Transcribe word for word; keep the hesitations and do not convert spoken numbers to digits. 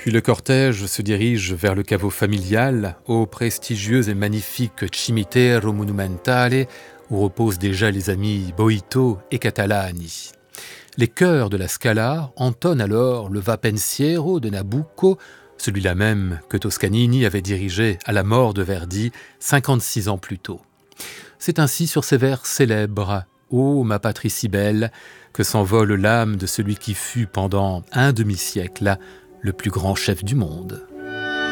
Puis le cortège se dirige vers le caveau familial, au prestigieux et magnifique Cimitero Monumentale, où reposent déjà les amis Boito et Catalani. Les chœurs de la Scala entonnent alors le Va pensiero de Nabucco, celui-là même que Toscanini avait dirigé à la mort de Verdi cinquante-six ans plus tôt. C'est ainsi sur ces vers célèbres « Ô ma patrie si belle » que s'envole l'âme de celui qui fut pendant un demi-siècle le plus grand chef du monde.